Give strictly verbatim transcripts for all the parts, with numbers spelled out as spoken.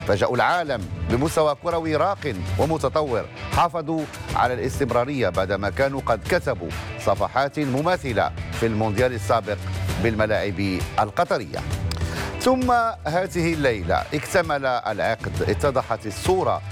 فاجأوا العالم بمستوى كروي راق ومتطور، حافظوا على الاستمرارية بعدما كانوا قد كتبوا صفحات مماثلة في المونديال السابق بالملاعب القطرية. ثم هذه الليلة اكتمل العقد، اتضحت الصورة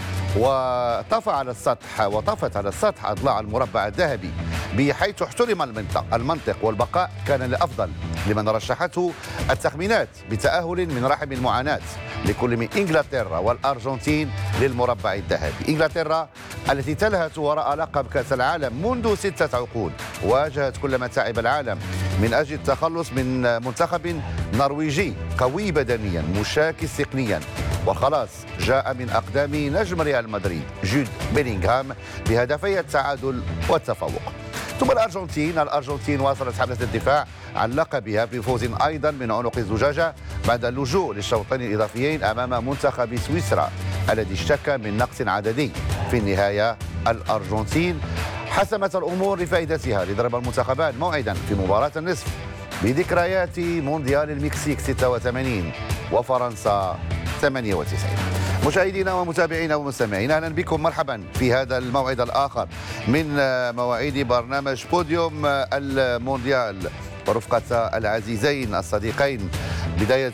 وطفى على السطح وطفت على السطح أضلاع المربع الذهبي، بحيث احترم المنطق المنطق والبقاء كان الأفضل لمن رشحته التخمينات بتأهل من رحم المعاناة لكل من إنجلترا والأرجنتين للمربع الذهبي. إنجلترا التي تلهث وراء لقب كأس العالم منذ ستة عقود واجهت كل متاعب العالم من أجل التخلص من منتخب نرويجي قوي بدنيا مشاكس تقنيا، وخلاص جاء من أقدام نجم ريال مدريد جود بيلينغهام بهدفي التعادل والتفوق. ثم الأرجنتين الأرجنتين واصلت حملة الدفاع عن لقبها بفوز أيضا من عنق الزجاجة بعد اللجوء للشوطين الإضافيين أمام منتخب سويسرا الذي اشتكى من نقص عددي. في النهاية الأرجنتين حسمت الأمور لفائدتها لضرب المنتخبان موعدا في مباراة النصف بذكريات مونديال المكسيك ستة وثمانين وفرنسا ثمانية وتسعين. مشاهدينا ومتابعينا ومستمعينا، اهلا بكم، مرحبا في هذا الموعد الاخر من مواعيد برنامج بوديوم المونديال ورفقة العزيزين الصديقين، بداية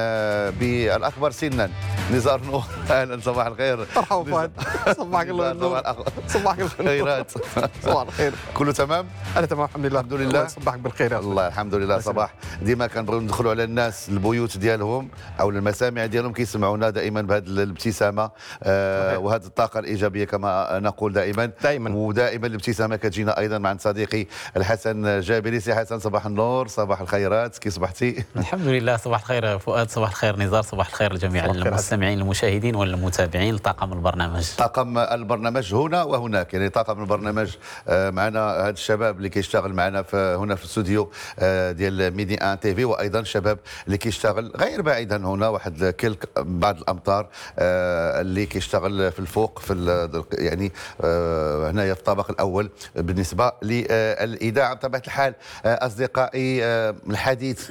بالأكبر سنا نزار نور. أهلا، صباح الخير. مرحبا فؤاد، صباحك الله بالنور. صباحك الخيرات. صباح الخير. كله تمام؟ أنا تمام الحمد لله. الحمد لله. صباحك بالخير. الله الحمد لله. صباح ديما كنبغيو ندخلوا على الناس البيوت ديالهم أو المسامع ديالهم كيسمعونا دائما بهذه الابتسامة آه وهذه الطاقة الإيجابية كما نقول دائما دائما ودائما الابتسامة كتجينا أيضا مع صديقي الحسن جابري. سي حسن، صباح النور، صباح الخيرات، كي صبحتي؟ الحمد لله. صباح الخير فؤاد، صباح الخير نزار، صباح الخير لجميع المستمعين المشاهدين والمتابعين لطاقم البرنامج. طاقم البرنامج هنا وهناك، يعني طاقم البرنامج معنا هاد الشباب اللي كيشتغل معنا في هنا في الاستوديو ديال ميدي ان تي في، وايضا الشباب اللي كيشتغل غير بعيدا هنا واحد كلك بعض الامتار اللي كيشتغل في الفوق في يعني هنايا في الطابق الاول بالنسبه للاذاعه. بطبيعه الحال اصدقائي الحديث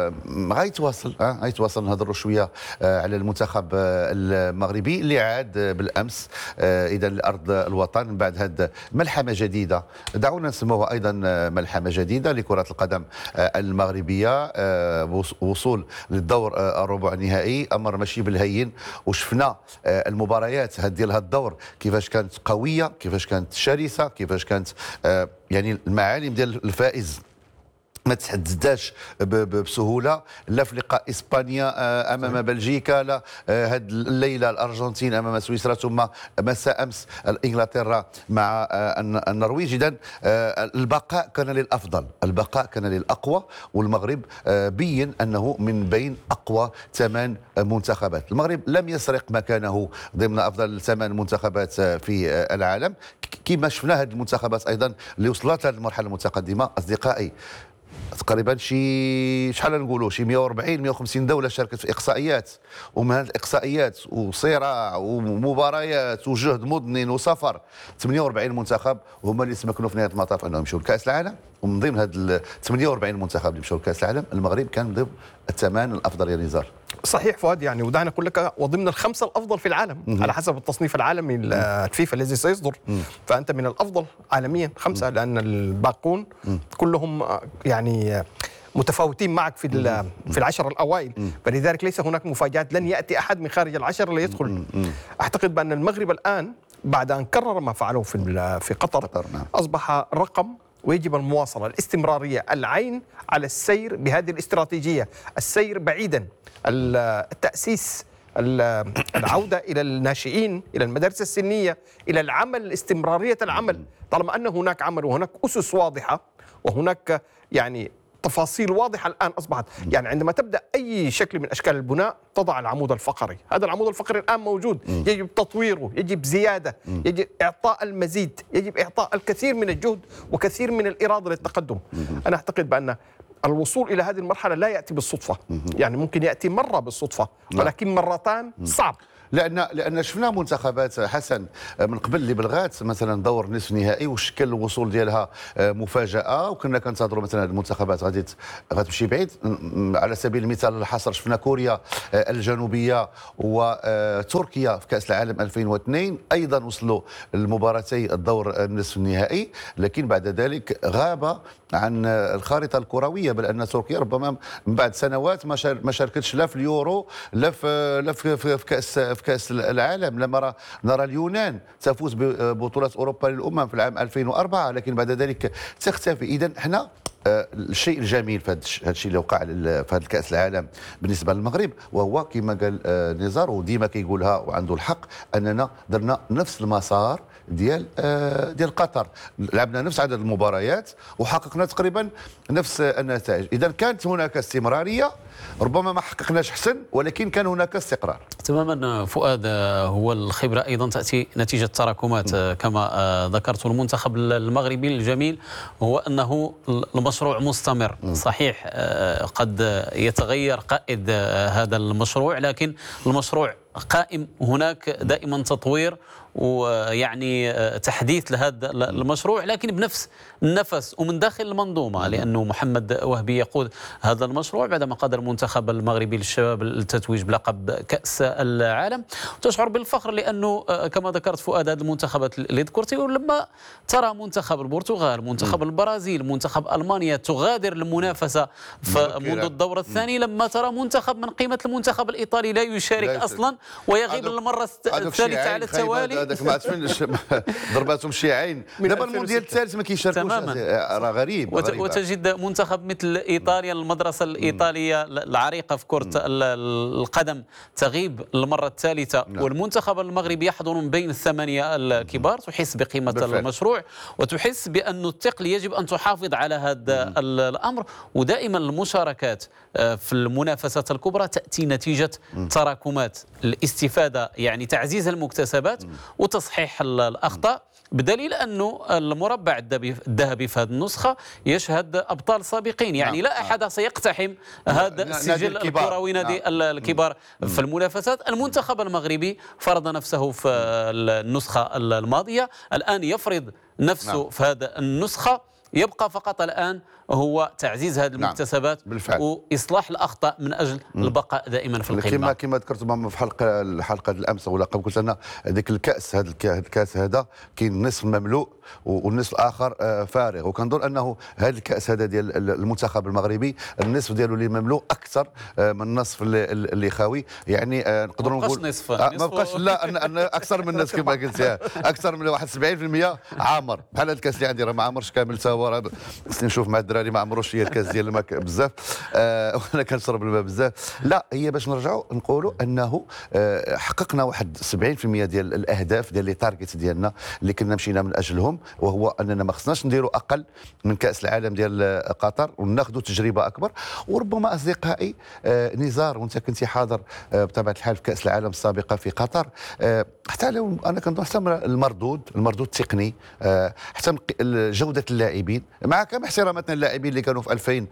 غيتواصل غيتواصل نهضروا شويه على المنتخب المغربي اللي عاد بالامس اذا لارض الوطن من بعد هذه ملحمه جديده، دعونا نسموها ايضا ملحمه جديده لكره القدم المغربيه، وصول للدور الربع النهائي امر ماشي بالهين، وشفنا المباريات ديال هذا الدور كيفاش كانت قويه، كيفاش كانت شرسه، كيفاش كانت يعني المعالم ديال الفائز ما تحدداش بسهوله، لا في لقاء اسبانيا امام بلجيكا، لا هذه الليله الارجنتين امام سويسرا، ثم مساء امس انجلترا مع النرويج. اذا البقاء كان للافضل، البقاء كان للاقوى، والمغرب بين انه من بين اقوى ثمان منتخبات. المغرب لم يسرق مكانه ضمن افضل ثمان منتخبات في العالم كما شفنا هذه المنتخبات ايضا اللي وصلت هذه المرحله المتقدمه. اصدقائي تقريبا شي شحال نقولوا شي مئة وأربعين مئة وخمسين دوله شاركت في اقصائيات، ومن هذه الاقصائيات وصراع ومباريات وجهد مضنين وسفر ثمانية وأربعين منتخب هما اللي تمكنوا في نهايه المطاف انهم يمشوا لكاس العالم. ومن ضمن هاد ثمانية وأربعين منتخب اللي مشاو لكاس العالم المغرب كان من ضمن الثمان الافضل يا نزار. صحيح فؤاد، يعني ودعني اقول لك وضمن الخمسه الافضل في العالم م- على حسب التصنيف العالمي الفيفا الذي سيصدر، م- فانت من الافضل عالميا خمسه، م- لان الباقون م- كلهم يعني متفاوتين معك في في العشر الاوائل، م- فلذلك ليس هناك مفاجات، لن ياتي احد من خارج العشر ليدخل. م- م- اعتقد بان المغرب الان بعد ان كرر ما فعلوه في في قطر, قطر نعم. اصبح رقم، ويجب المواصله، الاستمراريه، العين على السير بهذه الاستراتيجيه، السير بعيدا، التاسيس، العوده الى الناشئين، الى المدارس السنيه، الى العمل، استمراريه العمل، طالما ان هناك عمل وهناك اسس واضحه وهناك يعني تفاصيل واضحه الان اصبحت، يعني عندما تبدا اي شكل من اشكال البناء تضع العمود الفقري، هذا العمود الفقري الان موجود، يجب تطويره، يجب زياده، يجب اعطاء المزيد، يجب اعطاء الكثير من الجهد وكثير من الاراده للتقدم. انا اعتقد بان الوصول الى هذه المرحله لا ياتي بالصدفه، يعني ممكن ياتي مره بالصدفه ولكن مرتان صعب. لان لان شفنا منتخبات حسن من قبل اللي بلغات مثلا دور نصف نهائي وشكل الوصول ديالها مفاجاه، وكنا كنتظروا مثلا المنتخبات غادي غتمشي بعيد. على سبيل المثال الحصر شفنا كوريا الجنوبيه وتركيا في كاس العالم ألفين واثنين ايضا وصلوا لمباراتي الدور النصف النهائي، لكن بعد ذلك غاب عن الخارطه الكرويه، بل ان تركيا ربما من بعد سنوات ما شاركتش لا في اليورو لا في لا في, في, في كاس في كاس العالم. لما نرى اليونان تفوز ببطوله اوروبا للامم في العام ألفين وأربعة، لكن بعد ذلك تختفي. اذا احنا الشيء الجميل في هذا الشيء اللي وقع في هذا الكاس العالم بالنسبه للمغرب، وهو كما قال نزار وديما كيقولها وعنده الحق، اننا درنا نفس المسار ديال ديال قطر، لعبنا نفس عدد المباريات وحققنا تقريبا نفس النتائج. اذا كانت هناك استمراريه، ربما ما حققناش حسن ولكن كان هناك استقرار. تماما فؤاد، هو الخبره ايضا تاتي نتيجه تراكمات كما ذكرت. المنتخب المغربي الجميل هو انه المشروع مستمر. صحيح قد يتغير قائد هذا المشروع، لكن المشروع قائم. هناك دائما تطوير ويعني تحديث لهذا المشروع، لكن بنفس النفس ومن داخل المنظومه، لانه محمد وهبي يقود هذا المشروع بعدما قاد المنتخب المغربي للشباب التتويج بلقب كاس العالم. تشعر بالفخر لانه كما ذكرت فؤاد هذه المنتخبات اللي ذكرتي، ولما ترى منتخب البرتغال، منتخب البرازيل، منتخب المانيا تغادر المنافسه منذ الدور الثاني، لما ترى منتخب من قيمه المنتخب الايطالي لا يشارك لا اصلا ويغيب للمره الثالثه على التوالي. هذاك ما عرفتش ضرباتهم شي عين. دابا المونديال الثالث ما كيشاركوش، راه غريب. وتجد منتخب مثل ايطاليا، المدرسه الايطاليه العريقه في كره القدم تغيب للمره الثالثه، والمنتخب المغربي يحضر من بين الثمانيه الكبار. تحس بقيمه بالفعل المشروع وتحس بأن الثقل يجب ان تحافظ على هذا الامر. ودائما المشاركات في المنافسات الكبرى تاتي نتيجه تراكمات، الاستفاده يعني تعزيز المكتسبات وتصحيح الأخطاء، بدليل أنه المربع الذهبي في هذه النسخة يشهد أبطال سابقين. يعني لا أحد سيقتحم هذا السجل الكروي، نادي الكبار في المنافسات. المنتخب المغربي فرض نفسه في النسخة الماضية، الآن يفرض نفسه في هذا النسخة. يبقى فقط الآن هو تعزيز هذه المكتسبات واصلاح الاخطاء من اجل البقاء دائما في القمه. كما كما ذكرت في الحلقه الحلقه الامس ولا قبل، قلت لنا هذيك الكاس، هذا الكاس هذا كاين نصف مملوء والنصف الاخر فارغ، وكنظن انه هذا الكاس هذا ديال المنتخب المغربي النصف ديالو اللي مملوء اكثر من النصف اللي خاوي. يعني نقدروا نقول ما بقاش، لا أنا اكثر من النصف كما قلت، اكثر من واحد سبعين بالمئة عامر. بحال هذا الكاس اللي عندي راه ما عامرش كامل تا هو، نشوف مع الدراري ما عمروش هي الكاس ديال الماء بزاف، آه وانا كنشرب الماء بزاف. لا، هي باش نرجعوا نقولوا انه آه حققنا واحد سبعين بالمئة ديال الاهداف ديال لي تارجت ديالنا اللي كنا مشينا من اجلهم، وهو اننا ما خصناش نديروا اقل من كاس العالم ديال قطر وناخذوا تجربه اكبر. وربما اصدقائي آه نزار، وانت كنتي حاضر آه بطبيعه الحال في كاس العالم السابقه في قطر، آه حتى لو انا كنظن حتى المردود المردود التقني، آه حتى جوده اللاعبين، مع كامل احتراماتنا اللاعبين اللي كانوا في ألفين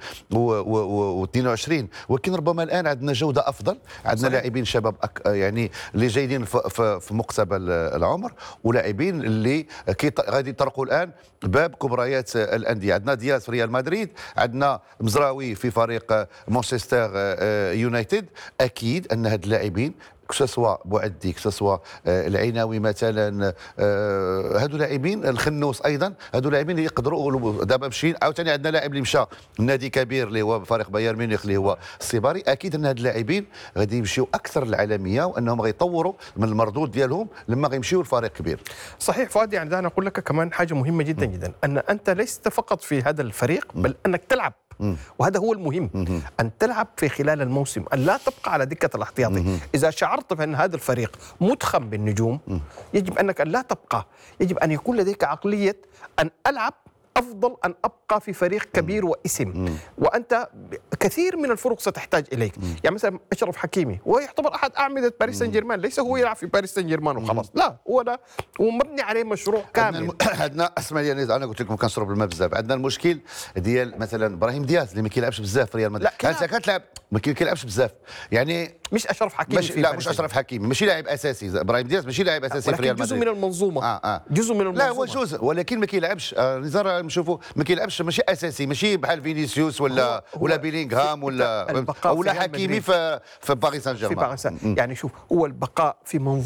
واثنين وعشرين، ولكن ربما الان عندنا جوده افضل، عندنا لاعبين شباب يعني اللي جايين في, في مقتبل العمر، ولاعبين اللي غادي يطرقوا الان باب كبريات الانديه. عندنا دياز في ريال مدريد، عندنا مزراوي في فريق مانشستر يونايتد. اكيد ان هاد اللاعبين كسوا بوعدي كسوا العيناوي مثلا، هادو لاعبين، الخنوس ايضا، هادو لاعبين اللي يقدروا. دابا مشين عاوتاني عندنا لاعب اللي مشى نادي كبير اللي هو فريق بايرن ميونخ اللي هو السيباري. اكيد ان هاد اللاعبين غادي يمشيو اكثر للعالميه، وانهم غيطوروا من المردود ديالهم لما غيمشيو لفريق كبير. صحيح فؤاد، يعني دعنا نقول لك كمان حاجه مهمه جدا جدا، ان انت لست فقط في هذا الفريق بل انك تلعب، وهذا هو المهم، أن تلعب في خلال الموسم، أن لا تبقى على دكة الاحتياطي. إذا شعرت بأن هذا الفريق متخم بالنجوم، يجب أنك أن لا تبقى، يجب أن يكون لديك عقلية أن ألعب الافضل ان ابقى في فريق كبير واسم، وانت كثير من الفرق ستحتاج اليك. يعني مثلا اشرف حكيمي هو يعتبر احد اعمده باريس سان جيرمان، ليس هو يلعب في باريس سان جيرمان وخلاص، لا هو ده ومبني عليه مشروع كامل. عندنا اسمع لي انا قلت لكم كنشرب الماء بزاف. عندنا المشكل ديال مثلا ابراهيم دياز اللي ما كيلعبش بزاف في ريال مدريد. لا انت كتلعب ما كيلعبش بزاف يعني. مش اشرف حكيمي مش لا مش اشرف حكيمي ماشي لاعب اساسي. ابراهيم دياز ماشي لاعب اساسي في ريال مدريد، جزء من المنظومه. آه آه. جزء من المنظومه لا هو جزء ولكن ما كيلعبش. آه نزار نشوفوا ما كيلعبش ماشي اساسي، ماشي بحال فينيسيوس ولا هو ولا بيلينغهام ولا ولا حكيمي في في باريس سان جيرمان. يعني شوف هو البقاء في منظومه